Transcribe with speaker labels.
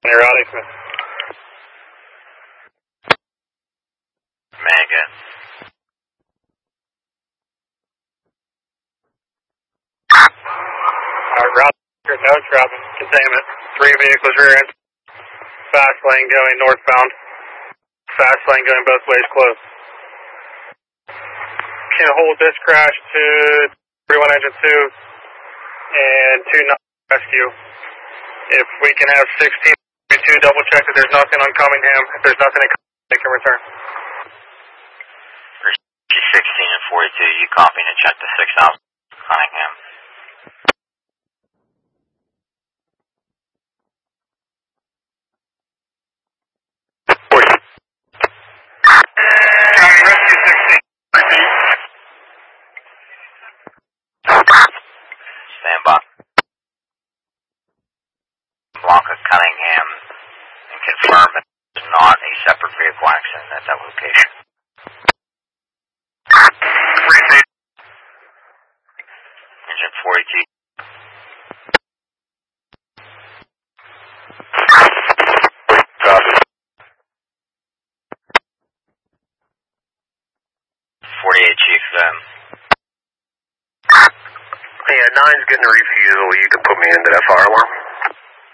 Speaker 1: Neurotic.
Speaker 2: Mega.
Speaker 1: Route, no traffic, containment. 3 vehicles rear end. Fast lane going northbound. Fast lane going both ways closed. Can hold this crash to 31 engine 2 and 2 rescue. If we can have 16, 2 double check that there's nothing on Cummingham. If there's nothing, they can return.
Speaker 2: 16 and 42, you copying and check the 6,000 Cunningham.
Speaker 1: Rescue 16.
Speaker 2: Stand by. Blanca Cunningham and confirm it is not a separate vehicle accident at that location. Engine 42.
Speaker 1: Copy.
Speaker 2: 48 Chief,
Speaker 3: Yeah, 9's getting a refusal. You can put me into that fire alarm.